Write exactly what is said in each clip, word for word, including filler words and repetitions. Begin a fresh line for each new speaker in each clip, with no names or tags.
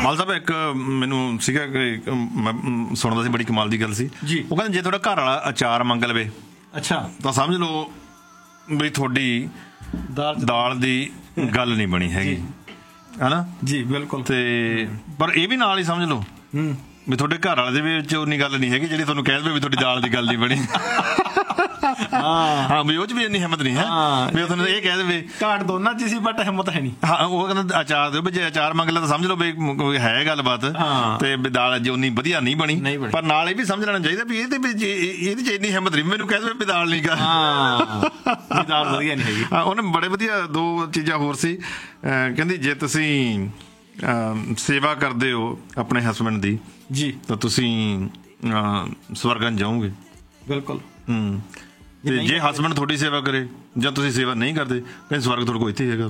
ਮਾਲ ਸਾਹਿਬ ਇੱਕ ਮੈਨੂੰ ਸੀਗਾ ਕਿ ਮੈਂ ਸੁਣਦਾ ਸੀ, ਬੜੀ ਕਮਾਲ ਦੀ ਗੱਲ ਸੀ ਜੀ। ਉਹ ਕਹਿੰਦੇ ਜੇ ਤੁਹਾਡਾ ਘਰ ਵਾਲਾ ਅਚਾਰ ਮੰਗ ਲਵੇ ਅੱਛਾ ਤਾਂ ਸਮਝ ਲਓ ਵੀ ਤੁਹਾਡੀ ਦਾਲ ਦੀ ਗੱਲ ਨਹੀਂ ਬਣੀ ਹੈਗੀ, ਹਨਾ ਜੀ। ਬਿਲਕੁਲ। ਤੇ ਪਰ ਇਹ ਵੀ ਨਾਲ ਹੀ ਸਮਝ ਲਓ ਵੀ ਤੁਹਾਡੇ ਘਰ ਵਾਲੇ ਦੇ ਵਿੱਚ ਉਨੀ ਗੱਲ ਨਹੀਂ ਹੈਗੀ ਜਿਹੜੀ ਤੁਹਾਨੂੰ ਕਹਿ ਦੇਵੇ ਵੀ ਤੁਹਾਡੀ ਦਾਲ ਦੀ ਗੱਲ ਨਹੀਂ ਬਣੀ। ਹਾਂ ਵੀ ਉਹ ਚ ਵੀ ਇੰਨੀ ਹਿੰਮਤ ਨਹੀਂ ਹੈ ਵੀ ਉਹ ਤੁਹਾਨੂੰ ਇਹ ਕਹਿ ਦੇਵੇ। ਘਾਟ ਦੋਨਾਂ ਚ ਸੀ ਬਟ ਹਿੰਮਤ ਹੈ ਨਹੀਂ। ਹਾਂ ਉਹ ਕਹਿੰਦਾ ਅਚਾਰ ਦਿਓ, ਜੇ ਅਚਾਰ ਮੰਗ ਲਿਆ ਤਾਂ ਸਮਝ ਲਓ ਵੀ ਹੈ ਗੱਲਬਾਤ ਤੇ ਦਾਲ ਅੱਜ ਉਨੀ ਵਧੀਆ ਨਹੀਂ ਬਣੀ। ਪਰ ਨਾਲ ਇਹ ਵੀ ਸਮਝ ਲੈਣਾ ਚਾਹੀਦਾ ਵੀ ਇਹਦੇ ਵਿੱਚ ਇਹਦੇ ਚ ਇੰਨੀ ਹਿੰਮਤ ਨਹੀਂ ਮੈਨੂੰ ਕਹਿ ਦੇਵੇ ਵੀ ਦਾਲ ਨਹੀਂ ਗਾ, ਦਾਲ ਵਧੀਆ ਨਹੀਂ ਹੈਗੀ। ਹਾਂ ਉਹਨੇ ਬੜੇ ਵਧੀਆ ਦੋ ਚੀਜ਼ਾਂ ਹੋਰ ਸੀ। ਕਹਿੰਦੀ ਜੇ ਤੁਸੀਂ ਸੇਵਾ ਕਰਦੇ ਹੋ ਆਪਣੇ ਹਸਬੈਂਡ ਦੀ ਜੀ ਤਾਂ ਤੁਸੀਂ ਸਵਰਗਾਂ ਜਾਓਗੇ। ਬਿਲਕੁਲ। ਹੂੰ ਤੇ ਜੇ ਹਸਬੈਂਡ ਤੁਹਾਡੀ ਸੇਵਾ ਕਰੇ ਜਾਂ ਤੁਸੀਂ ਸੇਵਾ ਨਹੀਂ ਕਰਦੇ ਕਹਿੰਦੇ ਸਵਰਗ ਤੁਹਾਡੇ ਕੋਲ ਇੱਥੇ ਹੈਗਾ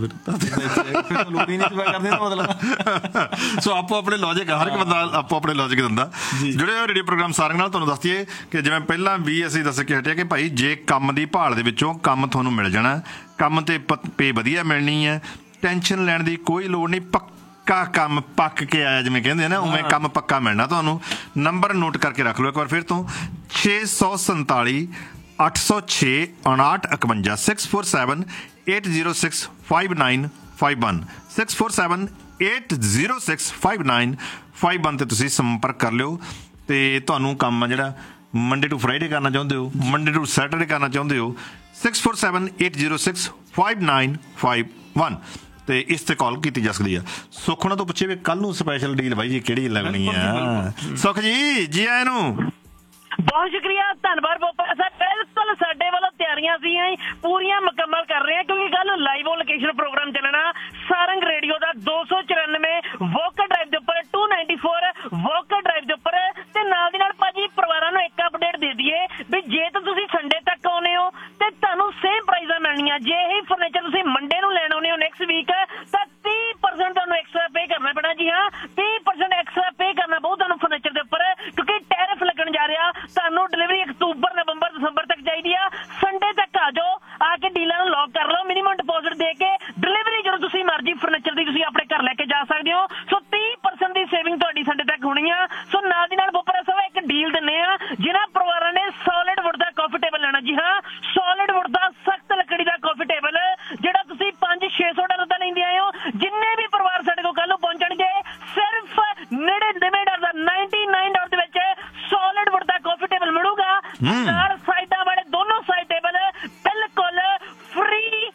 ਫਿਰ ਲੋੜ ਹੀ ਨਹੀਂ ਸੇਵਾ ਕਰਦੇ ਦਾ ਮਤਲਬ। ਸੋ ਆਪੋ ਆਪਣੇ ਲੌਜਿਕ, ਹਰ ਇੱਕ ਬੰਦਾ ਆਪੋ ਆਪਣੇ ਲੌਜਿਕ ਦਿੰਦਾ। ਜੁੜੇ ਹੋਏ ਰੇਡੀਓ ਪ੍ਰੋਗਰਾਮ ਸਾਰਿਆਂ ਨਾਲ। ਤੁਹਾਨੂੰ ਦੱਸ ਦਈਏ ਕਿ ਜਿਵੇਂ ਪਹਿਲਾਂ ਵੀ ਅਸੀਂ ਦੱਸ ਕੇ ਹਟਿਆ ਕਿ ਭਾਈ ਜੇ ਕੰਮ ਦੀ ਭਾਲ ਦੇ ਵਿੱਚੋਂ ਕੰਮ ਤੁਹਾਨੂੰ ਮਿਲ ਜਾਣਾ, ਕੰਮ ਤੇ ਪੇ ਵਧੀਆ ਮਿਲਣੀ ਹੈ, ਟੈਨਸ਼ਨ ਲੈਣ ਦੀ ਕੋਈ ਲੋੜ ਨਹੀਂ। ਪੱਕਾ ਕੰਮ ਪੱਕ ਕੇ ਆਇਆ ਜਿਵੇਂ ਕਹਿੰਦੇ ਨਾ, ਉਵੇਂ ਕੰਮ ਪੱਕਾ ਮਿਲਣਾ ਤੁਹਾਨੂੰ। ਨੰਬਰ ਨੋਟ ਕਰਕੇ ਰੱਖ ਲਓ ਇੱਕ ਵਾਰ ਫਿਰ ਤੋਂ, ਛੇ ਸੌ ਸੰਤਾਲੀ ਅੱਠ ਸੌ ਛੇ ਉਣਾਹਠ ਇਕਵੰਜਾ six four seven eight zero six five nine five one six four seven eight zero six five nine five one 'ਤੇ ਤੁਸੀਂ ਸੰਪਰਕ ਕਰ ਲਿਓ। ਅਤੇ ਤੁਹਾਨੂੰ ਕੰਮ ਆ ਜਿਹੜਾ ਮੰਡੇ ਟੂ ਫਰਾਈਡੇ ਕਰਨਾ ਚਾਹੁੰਦੇ ਹੋ, ਮੰਡੇ ਟੂ ਸੈਟਰਡੇ ਕਰਨਾ ਚਾਹੁੰਦੇ ਹੋ, six four seven eight zero six five nine five one ਤੇ ਇਸ ਤੇ ਕਾਲ ਕੀਤੀ ਜਾ ਸਕਦੀ ਆ। ਸੁੱਖ ਉਹਨਾਂ ਤੋਂ ਪੁੱਛੇ ਵੀ ਕੱਲ ਨੂੰ ਸਪੈਸ਼ਲ ਡੀਲ ਬਾਈ ਜੀ ਕਿਹੜੀ ਲੱਗਣੀ ਆ। ਸੁੱਖ ਜੀ ਜੀ ਆਇਆਂ ਨੂੰ।
ਬਹੁਤ ਸ਼ੁਕਰੀਆ, ਧੰਨਵਾਦ ਬੋਪਾ ਸਾਹਿਬ। ਬਿਲਕੁਲ ਸਾਡੇ ਵੱਲੋਂ ਤਿਆਰੀਆਂ ਸੀ ਪੂਰੀਆਂ ਮੁਕੰਮਲ ਕਰ ਰਹੇ ਹਾਂ ਕਿਉਂਕਿ ਕੱਲ ਲਾਈਵ ਲੋਕੇਸ਼ਨ ਪ੍ਰੋਗਰਾਮ ਚੱਲਣਾ ਸਾਰੰਗ ਰੇਡੀਓ ਦਾ ਦੋ ਸੌ ਚੁਰਾਨਵੇਂ ਵੋਕਰ ਡਰਾਈਵ ਦੇ ਉੱਪਰ to ninety four walker drive ਦੇ ਉੱਪਰ। ਤੇ ਨਾਲ ਦੀ ਨਾਲ ਭਾਜੀ ਪਰਿਵਾਰਾਂ ਨੂੰ ਇੱਕ ਅਪਡੇਟ ਦੇ ਦਈਏ ਵੀ ਜੇ ਤਾਂ ਤੁਸੀਂ ਸੰਡੇ ਤੱਕ ਆਉਨੇ ਹੋ ਤੇ ਤੁਹਾਨੂੰ ਸੇਮ ਪ੍ਰਾਈਜ਼ਾਂ ਮਿਲਣੀਆਂ। ਜੇ ਇਹ ਫਰਨੀਚਰ ਤੁਸੀਂ ਮੰਡੇ ਨੂੰ ਲੈਣ ਆਉਨੇ ਹੋ ਨੈਕਸਟ ਵੀਕ ਤਾਂ ਤੀਹ ਪਰਸੈਂਟ ਤੁਹਾਨੂੰ ਐਕਸਟਰਾ ਪੇ ਕਰਨਾ ਪੈਣਾ। ਜੀ ਹਾਂ, ਤੀਹ ਪਰਸੈਂਟ ਐਕਸਟਰਾ ਪੇ ਕਰਨਾ ਪਊ ਤੁਹਾਨੂੰ ਫਰਨੀਚਰ ਦੇ ਉੱਪਰ ਕਿਉਂਕਿ ਟੈਰਿਫ ਲੱਗਣ ਜਾ ਰਿਹਾ। ਤੁਹਾਨੂੰ ਡਿਲੀਵਰੀ ਅਕਤੂਬਰ ਨਵੰਬਰ ਦਸੰਬਰ ਤੱਕ ਚਾਹੀਦੀ ਆ। ਸੰਡੇ ਤੱਕ ਆ ਜਾਓ, ਆ ਕੇ ਡੀਲਾਂ ਨੂੰ ਲੌਕ ਕਰ ਲਓ, ਮਿਨੀਮਮ ਡਿਪੋਜ਼ਿਟ ਦੇ ਕੇ ਡਿਲੀਵਰੀ ਜਦੋਂ ਤੁਸੀਂ ਮਰਜ਼ੀ ਫਰਨੀਚਰ ਦੀ ਤੁਸੀਂ ਆਪਣੇ ਘਰ ਲੈ ਕੇ ਜਾ ਸਕਦੇ ਹੋ। ਸੋ ਤੀਹ ਪਰਸੈਂਟ ਦੀ ਸੇਵਿੰਗ ਤੁਹਾਡੀ ਸੰਡੇ ਤੱਕ ਹੋਣੀ ਆ। ਸੋ ਨਾਲ ਦੀ ਨਾਲ ਬੋਪਰਾ ਸਾਹਿਬ ਇੱਕ ਡੀਲ ਦਿੰਦੇ ਆ ਜਿਹਨਾਂ ਪਰਿਵਾਰਾਂ ਨੇ ਸੋਲਿਡ ਵੁੱਡ ਦਾ ਕਾਫੀ ਟੇਬਲ ਲੈਣਾ। ਜੀ ਹਾਂ, ਸੋਲਿਡ ਵੁੱਡ ਦਾ ਸਖਤ ਲੱਕੜੀ ਦਾ ਕਾਫੀ ਟੇਬਲ ਜਿਹੜਾ ਤੁਸੀਂ ਪੰਜ ਛੇ ਸੌ ਡਾਲਰ ਦਾ ਲੈਂਦੇ ਆਏ ਹੋ। ਜਿੰਨੇ ਵੀ ਪਰਿਵਾਰ ਸਾਡੇ ਕੋਲ ਕੱਲ ਨੂੰ ਪਹੁੰਚਣਗੇ ਸਿਰਫ ਨੜਿਨਵੇਂ ਡਾਲਰ ਦਾ ਨਾਈਨਟੀ ਨਾਈਨ ਡਾਲਰ ਦੇ ਵਿੱਚ ਸੋਲਿਡ ਵੁੱਡ ਦਾ ਕਾਫੀ ਟੇਬਲ ਮਿਲੂਗਾ। ਚਾਰ ਸਾਈਡਾਂ ਵਾਲੇ ਦੋਨੋਂ ਸਾਈਡ ਟੇਬਲ ਬਿਲਕੁਲ ਫ੍ਰੀ।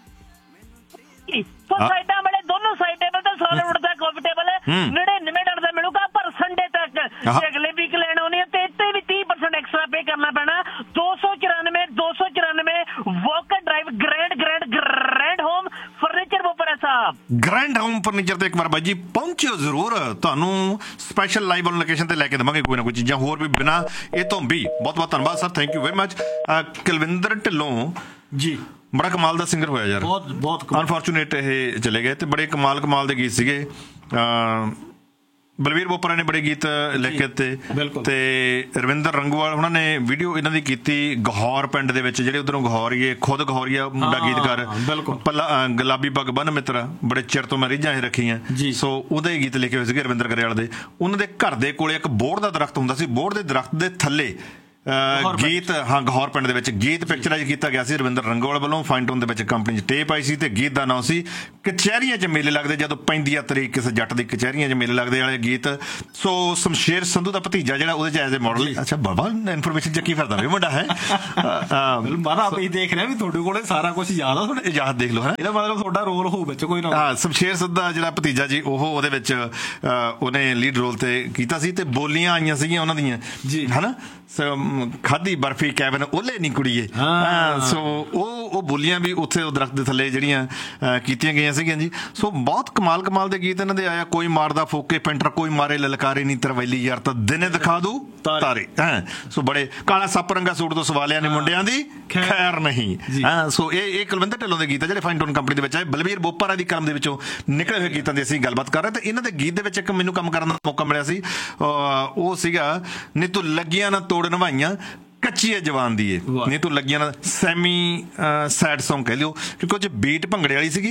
ਸੋ ਸਾਈਡਾਂ ਵਾਲੇ ਦੋਨੋਂ ਸਾਈਡ ਟੇਬਲ ਤੇ ਸੋਲਿਡ ਵੁੱਡ ਦਾ ਕਾਫੀ ਟੇਬਲ ਨੜਿਨਵੇਂ ਡਾਲਰ ਦਾ ਮਿਲੂਗਾ। ਪਰ ਸੰਡੇ ਤੱਕ ਜੇ ਅਗਲੇ ਵੀਕ ਲੈਣ ਆਉਣੀ ਹੈ ਤੇ ਇੱਥੇ ਵੀ ਤੀਹ ਪਰਸੈਂਟ ਐਕਸਟਰਾ ਪੇ ਕਰਨਾ ਪੈਣਾ। ਦੋ ਸੌ ਚੁਰਾਨਵੇਂ ਦੋ ਸੌ ਚੁਰਾਨਵੇਂ walker drive grand grand grand home furniture Bopara ਸਾਹਿਬ।
ਗ੍ਰੈਂਡ ਹੋਮ ਫਰਨੀਚਰ ਤੇ ਇੱਕ ਵਾਰ ਬਾਈ ਜੀ ਪਹੁੰਚਿਓ ਜ਼ਰੂਰ। ਤੁਹਾਨੂੰ ਸਪੈਸ਼ਲ ਲਾਈਵ ਔਨ ਲੋਕੇਸ਼ਨ ਤੇ ਲੈ ਕੇ ਦੇਵਾਂਗੇ ਕੋਈ ਨਾ ਕੋਈ ਚੀਜ਼ਾਂ ਹੋਰ ਵੀ ਬਿਨਾਂ ਇਹ ਤੋਂ ਵੀ। ਬਹੁਤ ਬਹੁਤ ਧੰਨਵਾਦ sir, thank you very much. Kulwinder Dhillon ji ਬੜਾ ਕਮਾਲ ਦਾ ਸਿੰਗਰ ਹੋਇਆ ਯਾਰ, ਬਹੁਤ ਬਹੁਤ ਅਨਫੋਰਚੂਨੇਟ ਇਹ ਚਲੇ ਗਏ ਤੇ ਬੜੇ ਕਮਾਲ ਕਮਾਲ ਦੇ ਗੀਤ ਸੀਗੇ। ਬਲਵੀਰ ਬੋਪਰਾ ਨੇ ਬੜੇ ਗੀਤ ਲਿਖੇ ਤੇ ਤੇ ਰਵਿੰਦਰ ਰੰਗੋਵਾਲ ਉਹਨਾਂ ਨੇ ਵੀਡੀਓ ਇਹਨਾਂ ਦੀ ਕੀਤੀ ਗਹੌਰ ਪਿੰਡ ਦੇ ਵਿੱਚ, ਜਿਹੜੇ ਉਧਰੋਂ ਗਹੌਰੀਏ ਖੁਦ ਗਹੌਰੀਆ ਮੁੰਡਾ ਗੀਤਕਾਰ ਪੱਲਾ ਗੁਲਾਬੀ ਪੱਗ ਬੰਨ ਮਿੱਤਰਾ ਬੜੇ ਚਿਰ ਤੋਂ ਮੈਂ ਰੀਝਾਂ ਇਹ ਰੱਖੀਆਂ। ਸੋ ਉਹਦੇ ਗੀਤ ਲਿਖੇ ਹੋਏ ਸੀਗੇ ਰਵਿੰਦਰ ਗਰੇਵਾਲ ਦੇ। ਉਹਨਾਂ ਦੇ ਘਰ ਦੇ ਕੋਲੇ ਇੱਕ ਬੋਹੜ ਦਾ ਦਰਖਤ ਹੁੰਦਾ ਸੀ, ਬੋਹੜ ਦੇ ਦਰਖਤ ਦੇ ਥੱਲੇ ਗੀਤ ਹਾਂ ਗਹੌਰ ਪਿੰਡ ਦੇ ਵਿੱਚ ਗੀਤ ਪਿਕਚਰਾਈਜ਼ ਕੀਤਾ ਗਿਆ ਸੀ ਰਵਿੰਦਰ ਰੰਗੋਵਾਲ ਵੱਲੋਂ। ਫਾਈਨ ਟੂਨ ਦੇ ਵਿੱਚ ਕੰਪਨੀ 'ਚ ਟੇਪ ਆਈ ਸੀ ਤੇ ਗੀਤ ਦਾ ਨਾਮ ਸੀ ਕਚਹਿਰੀਆਂ 'ਚ ਮੇਲੇ ਲੱਗਦੇ, ਜਦੋਂ ਪੈਂਦੀ ਆ ਤਰੀਕ ਕਿਸੇ ਜੱਟ ਦੀ ਕਚਹਿਰੀਆਂ 'ਚ ਮੇਲੇ ਲੱਗਦੇ ਵਾਲੇ ਗੀਤ। ਸੋ ਸ਼ਮਸ਼ੇਰ ਸੰਧੂ ਦਾ ਭਤੀਜਾ ਜਿਹੜਾ ਉਹਦੇ 'ਚ ਐਜ਼ ਏ ਮਾਡਲ। ਅੱਛਾ ਬਾਬਾ ਇਨਫੋਰਮੇਸ਼ਨ ਚੱਕੀ ਫਿਰਦਾ ਵੀ ਮੁੰਡਾ ਹੈ ਮਾਰਾ ਵੀ ਦੇਖ ਰਿਹਾ ਵੀ ਤੁਹਾਡੇ ਕੋਲ ਸਾਰਾ ਕੁਝ ਯਾਦ ਆ, ਤੁਹਾਡੇ ਯਾਦ ਦੇਖ ਲਓ ਹੈ ਇਹਦਾ ਮਤਲਬ ਤੁਹਾਡਾ ਰੋਲ ਹੋਊ ਵਿੱਚ ਕੋਈ ਨਾ। ਹਾਂ ਸ਼ਮਸ਼ੇਰ ਸੰਧੂ ਦਾ ਜਿਹੜਾ ਭਤੀਜਾ ਜੀ ਉਹ ਉਹਦੇ ਵਿੱਚ ਉਹਨੇ ਲੀਡ ਰੋਲ ਤੇ ਕੀਤਾ ਸੀ ਤੇ ਬੋਲੀਆਂ ਆਈਆਂ ਸੀਗੀਆਂ ਉਹਨਾਂ ਦੀਆਂ ਜੀ ਹੈ ਨਾ। ਖਾਦੀ ਬਰਫੀ ਕੈਬਨ ਉਹਲੇ ਨਹੀਂ ਕੁੜੀਏ। ਸੋ ਉਹ ਉਹ ਬੋਲੀਆਂ ਵੀ ਉੱਥੇ ਉਹ ਦਰਖਤ ਦੇ ਥੱਲੇ ਜਿਹੜੀਆਂ ਕੀਤੀਆਂ ਗਈਆਂ ਸੀਗੀਆਂ ਜੀ। ਸੋ ਬਹੁਤ ਕਮਾਲ ਕਮਾਲ ਦੇ ਗੀਤ ਇਹਨਾਂ ਦੇ ਆਇਆ। ਕੋਈ ਮਾਰਦਾ ਫੋਕੇ ਪੈਂਟਰ ਕੋਈ ਮਾਰੇ ਲਲਕਾਰੇ ਨਹੀਂ ਤਰਵੈਲੀ ਯਾਰ ਤਾਂ ਦਿਨੇ ਦਿਖਾ ਦੂ ਤਾਰੇ। ਹਾਂ ਸੋ ਬੜੇ ਕਾਲਾ ਸੱਪ ਰੰਗਾ ਸੂਟ ਤੋਂ ਸਵਾਲਿਆਂ ਨੇ ਮੁੰਡਿਆਂ ਦੀ ਖੈਰ ਨਹੀਂ। ਹਾਂ ਸੋ ਇਹ ਇਹ ਕੁਲਵਿੰਦਰ ਢਿੱਲੋਂ ਦੇ ਗੀਤ ਆ ਜਿਹੜੇ ਫਾਈਨ ਟੂਨ ਕੰਪਨੀ ਦੇ ਵਿੱਚ ਆਏ। ਬਲਵੀਰ ਬੋਪਰਾ ਦੀ ਕਲਮ ਦੇ ਵਿੱਚੋਂ ਨਿਕਲੇ ਹੋਏ ਗੀਤਾਂ ਦੀ ਅਸੀਂ ਗੱਲਬਾਤ ਕਰ ਰਹੇ ਤੇ ਇਹਨਾਂ ਦੇ ਗੀਤ ਦੇ ਵਿੱਚ ਇੱਕ ਮੈਨੂੰ ਕੰਮ ਕਰਨ ਦਾ ਮੌਕਾ ਮਿਲਿਆ ਸੀ। ਉਹ ਸੀਗਾ ਨੀ ਤੂੰ ਲੱਗੀਆਂ ਨਾ ਤੋੜ ਨਿਭਾਈਆਂ ਕੱਚੀ ਹੈ ਜਵਾਨ ਦੀ ਏ ਨਹੀਂ ਤੂੰ ਲੱਗੀਆਂ ਨਾ। ਸੈਮੀ ਸੈਡ ਸੌਂਗ ਕਹਿ ਲਿਓ ਕਿਉਂਕਿ ਉਹ 'ਚ ਬੀਟ ਭੰਗੜੇ ਵਾਲੀ ਸੀਗੀ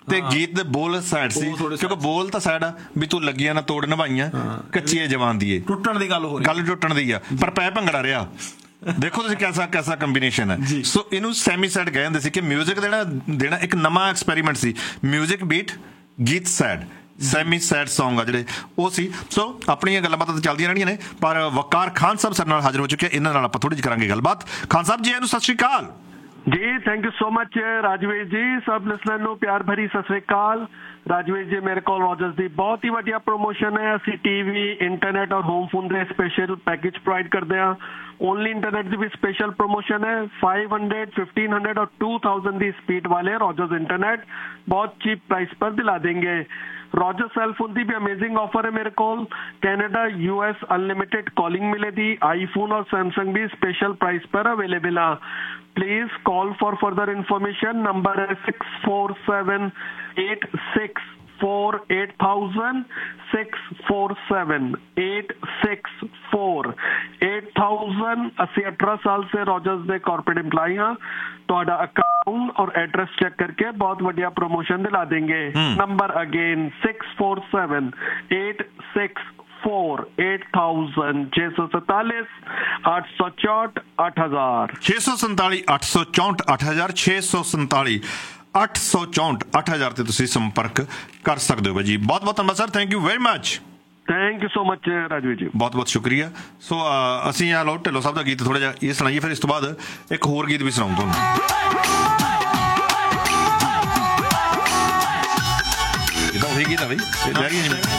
ਤੇ ਗੀਤ ਦੇ ਬੋਲ ਸੈਡ ਸੀ, ਕਿਉਂਕਿ ਬੋਲ ਤਾਂ ਸੈਡ ਆ ਵੀ ਤੂੰ ਲੱਗੀਆਂ ਨਾ ਤੋੜ ਨਿਭਾਈਆਂ ਕੱਚੀਏ ਜਵਾਨ ਦੀ,
ਟੁੱਟਣ ਦੀ ਗੱਲ ਹੋ ਰਹੀ,
ਗੱਲ ਟੁੱਟਣ ਦੀ ਆ, ਪਰ ਪੈ ਭੰਗੜਾ ਰਿਹਾ। ਦੇਖੋ ਤੁਸੀਂ ਕੈਸਾ ਕੈਸਾ ਕੰਬੀਨੇਸ਼ਨ ਹੈ। ਸੋ ਇਹਨੂੰ ਸੈਮੀ ਸੈਡ ਕਹਿ ਜਾਂਦੇ ਸੀ ਕਿ ਮਿਊਜ਼ਿਕ ਦੇਣਾ ਦੇਣਾ ਇੱਕ ਨਵਾਂ ਐਕਸਪੈਰੀਮੈਂਟ ਸੀ, ਮਿਊਜ਼ਿਕ ਬੀਟ ਗੀਤ ਸੈਡ, ਸੈਮੀ ਸੈਡ ਸੌਂਗ ਆ ਜਿਹੜੇ ਉਹ ਸੀ। ਸੋ ਆਪਣੀਆਂ ਗੱਲਾਂ ਬਾਤਾਂ ਤਾਂ ਚੱਲਦੀਆਂ ਰਹਿਣੀਆਂ ਨੇ, ਪਰ ਵਕਾਰ ਖਾਨ ਸਾਹਿਬ ਸਾਡੇ ਨਾਲ ਹਾਜ਼ਰ ਹੋ ਚੁੱਕੇ, ਇਹਨਾਂ ਨਾਲ ਆਪਾਂ ਥੋੜੀ ਜਿਹੀ ਕਰਾਂਗੇ ਗੱਲਬਾਤ। ਖਾਨ ਸਾਹਿਬ ਜੀ, ਇਹਨੂੰ ਸਤਿ ਸ਼੍ਰੀ ਅਕਾਲ
जी। Thank you so much Rajveer जी। सब लिसनर ਨੂੰ ਪਿਆਰ ਭਰੀ ਸਤਿ ਸ੍ਰੀ ਅਕਾਲ। ਰਾਜਵੀਰ ਜੀ, ਮੇਰੇ ਕੋਲ ਰੋਜਰਸ ਦੀ ਬਹੁਤ ਹੀ ਵਧੀਆ ਪ੍ਰੋਮੋਸ਼ਨ ਹੈ। ਅਸੀਂ ਟੀਵੀ, ਇੰਟਰਨੈਟ ਔਰ ਹੋਮ ਫੋਨ ਦੇ ਸਪੈਸ਼ਲ ਪੈਕੇਜ ਪ੍ਰੋਵਾਈਡ ਕਰਦੇ ਹਾਂ। ਓਨਲੀ ਇੰਟਰਨੈਟ ਦੀ ਵੀ ਸਪੈਸ਼ਲ ਪ੍ਰੋਮੋਸ਼ਨ ਹੈ। फाइव हंड्रेड, फिफ्टीन हंड्रेड और टू थाउजेंड ਦੀ स्पीड वाले रॉजर्स इंटरनेट बहुत चीप प्राइस पर दिला देंगे। रॉजर सेल फोन की भी अमेजिंग ऑफर है मेरे को। कैनेडा, यूएस अनलिमिटेड कॉलिंग मिलेगी। आईफोन और सैमसंग भी स्पेशल प्राइस पर अवेलेबल है। Please call for further information. Number है six four seven eight six four eight thousand, six four seven eight six four eight thousand. अस्सी अठारह साल से रॉजर्स के कॉर्पोरेट एम्प्लॉय हाँ। ਤੁਹਾਡਾ ਅਕਾਊਂਟ ਔਰ ਐਡਰੈਸ ਚੈੱਕ ਕਰਕੇ ਬਹੁਤ ਵਧੀਆ promotion ਦਿਲਾ ਦੇंगे। Number again six four seven eight six four eight thousand, छे सौ सैतालीस आठ सौ चौंठ आठ हजार,
छे सौ संताली आठ सौ चौंठ आठ हजार, छे सौ संताली ਅੱਠ ਸੌ ਚੌਂਹਠ ਅੱਠ ਹਜ਼ਾਰ ਤੇ ਤੁਸੀਂ ਸੰਪਰਕ ਕਰ ਸਕਦੇ ਹੋ ਜੀ। ਬਹੁਤ ਬਹੁਤ ਧੰਨਵਾਦ sir, thank you very much.
Thank you so much Rajveer ਜੀ, ਬਹੁਤ
ਬਹੁਤ ਸ਼ੁਕਰੀਆ। ਸੋ ਅਸੀਂ ਆ ਲਓ ਢਿੱਲੋਂ ਸਾਹਿਬ ਦਾ ਗੀਤ ਥੋੜਾ ਜਿਹਾ ਇਹ ਸੁਣਾਈਏ, ਫਿਰ ਇਸ ਤੋਂ ਬਾਅਦ ਇੱਕ ਹੋਰ ਗੀਤ ਵੀ ਸੁਣਾਉਂ ਤੁਹਾਨੂੰ। ਇਹਦਾ ਉਹੀ ਗੀਤ ਆ ਬਈ, ਇਹ ਰਹਿ ਗਈ